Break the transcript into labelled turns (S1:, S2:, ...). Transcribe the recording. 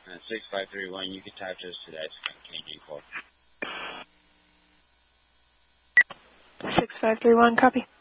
S1: 6531, you can talk to us today. It's KG call.
S2: 6531, copy.